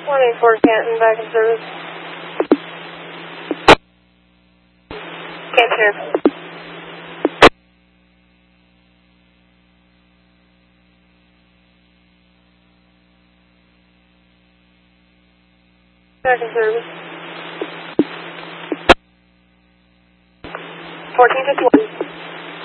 184 Canton, back in service. Canton here. Back in service. 1451.